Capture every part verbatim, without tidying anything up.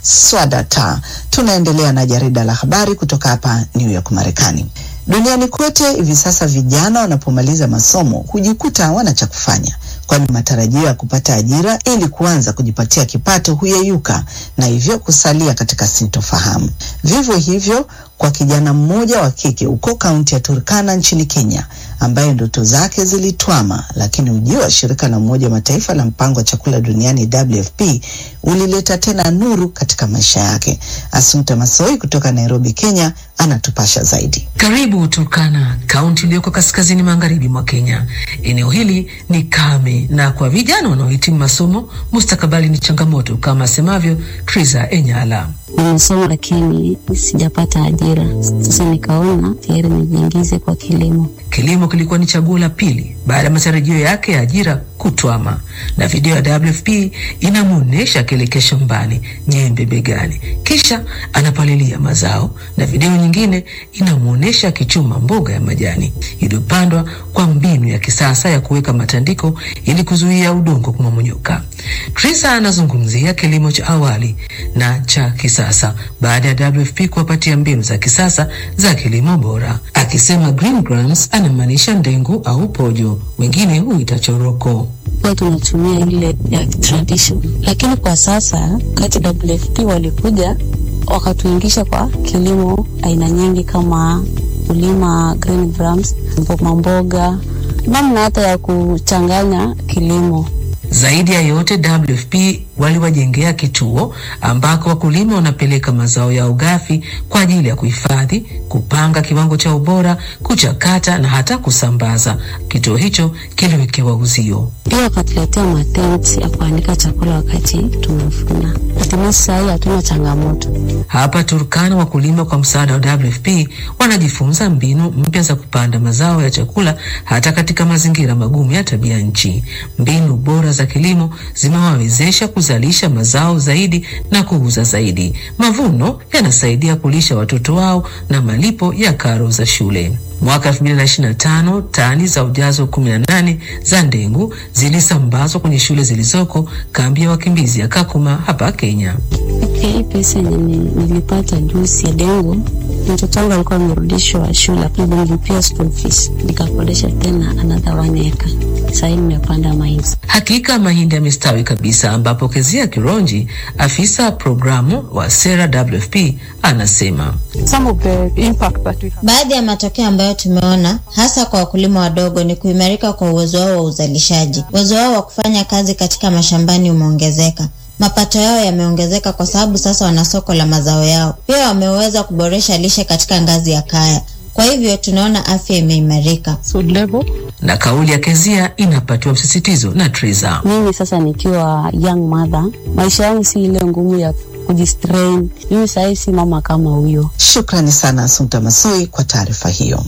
Swadata. Tunaendelea na jarida la habari kutoka hapa New York, Marekani. Duniani kote hivi sasa vijana wanapomaliza masomo hujikuta wana cha kufanya, kwani matarajio ya kupata ajira ili kuanza kujipatia kipato huyeyuka na hivyo kusalia katika sintofahamu. Vivyo hivyo kwa kijana mmoja wa kike uko kaunti ya Turkana nchini Kenya, ambaye ndoto zake zilitwama, lakini ujio wa shirika la Umoja wa Mataifa la mpango wa chakula duniani W F P ulileta tena nuru katika maisha yake. Assunta Masoi kutoka Nairobi, Kenya anatupasha zaidi. Karibu Turkana, kaunti iliyoko kaskazini magharibi mwa Kenya. Eneo hili ni kame na kwa vijana wanaohitimu masomo mustakabali ni changamoto, kama asemavyo Triza Enyala. Nimesoma lakini sijapata ajira. Sasa nikaona tayari nijiingize kwa kilimo. Kilimo kilikuwa ni chaguo la pili baada ya matarajio yake ya ajira kutwama, na video ya W F P inamuonesha akielekea shambani, nyembe begani, kisha anapalilia mazao, na video nyingine inamuonesha akichuma mboga ya majani iliyopandwa kwa mbinu ya kisasa ya kuweka matandiko ili kuzuia udongo kumomonyoka. Trisa anazungumzia kilimo cha awali na cha kisasa baada ya W F P kuwapatia mbinu za kisasa za kilimo bora. Akisema green grams anamaanisha ndengu au pojo, wengine huita choroko. Kwa tunatumia ile ya tradition, lakini kwa sasa kati W F P walikuja wakatuingisha kwa kilimo aina nyingi kama kulima green grams, mboga mboga, namna hata ya kuchanganya kilimo. Zaidi ya yote W F P waliwajengea kituo ambako wakulima wanapeleka mazao ya ugafi kwa ajili ya kuhifadhi, kupanga kiwango cha ubora, kuchakata na hata kusambaza. Kituo hicho kiliwekewa uzio. Pia wakatuletea matenti ya kuandika chakula wakati tunavuna. Hatimaye sasa hatuna changamoto. Hapa Turkana wakulima kwa msaada wa W F P wanajifunza mbinu mpya za kupanda mazao ya chakula hata katika mazingira magumu ya tabia nchi. Mbinu bora za kilimo zimewawezesha kuzalisha mazao zaidi na kuuza zaidi. Mavuno yanasaidia kulisha watoto wao na malipo ya karo za shule. Mwaka elfu mbili na ishirini na tano tani za ujazo kumi na nane za ndengu zilisambazwa kwenye shule zilizoko kambi ya wakimbizi ya Kakuma hapa Kenya. Okay, pesa nilipata juzi ya dengu. Mtoto wangu alikuwa amerudishwa shule, hapo nilipia school fees, nikakodesha tena another one acre. Sasa nimepanda mahindi. Hakika mahindi yamestawi kabisa, ambapo Kezia Kironji, afisa programu wa sera W F P, anasema some of the impact that we have. Baadhi ya matokeo ambayo tumeona hasa kwa wakulima wadogo ni kuimarika kwa uwezo wao wa uzalishaji. Uwezo wao wa kufanya kazi katika mashambani umeongezeka. Mapato yao yameongezeka kwa sababu sasa wana soko la mazao yao. Pia wameweza kuboresha lishe katika ngazi ya kaya. Kwa hivyo tunaona afya imeimarika. So level. Na kauli ya Kezia inapatiwa msisitizo na Triza. Mimi sasa nikiwa young mother, maisha yangu si ile ngumu ya kujistrain. Mimi sasa si mama kama huyo. Shukrani sana Assunta Masoi kwa taarifa hiyo.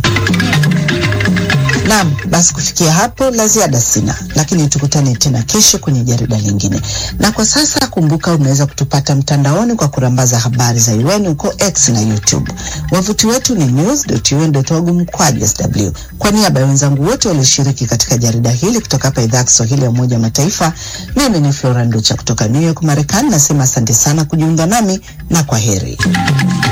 Naam, basi kufikia hapo la ziada sina, lakini tukutane tena kesho kwenye jarida lingine. Na kwa sasa kumbuka unaweza kutupata mtandaoni kwa kurambaza habari za U N uko X na YouTube. Wavuti wetu ni news dot u n dot org mkwaju S W. Kwa niaba ya wenzangu wote walioshiriki katika jarida hili kutoka hapa idhaa ya Kiswahili ya Umoja wa Mataifa, mimi ni Flora Nducha kutoka New York, Marekani, nasema asante sana kujiunga nami na kwaheri.